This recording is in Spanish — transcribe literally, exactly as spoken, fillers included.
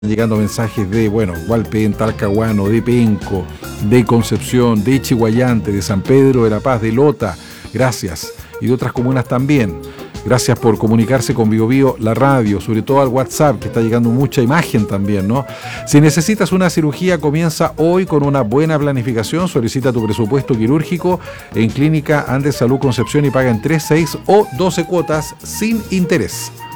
llegando mensajes de, bueno, Hualpén, Talcahuano, de Penco, de Concepción, de Chiguayante, de San Pedro de la Paz, de Lota, gracias, y de otras comunas también. Gracias por comunicarse con Bio Bio, la radio, sobre todo al WhatsApp, que está llegando mucha imagen también, ¿no? Si necesitas una cirugía, comienza hoy con una buena planificación. Solicita tu presupuesto quirúrgico en Clínica Andes Salud Concepción y paga en tres, seis o doce cuotas sin interés.